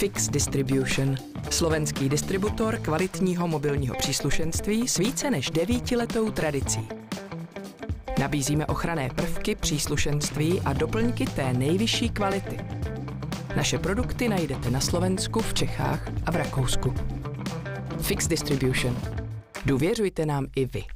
Fix Distribution. Slovenský distributor kvalitního mobilního příslušenství s více než 9letou tradicí. Nabízíme ochranné prvky, příslušenství a doplňky té nejvyšší kvality. Naše produkty najdete na Slovensku, v Čechách a v Rakousku. Fix Distribution. Důvěřujte nám i vy.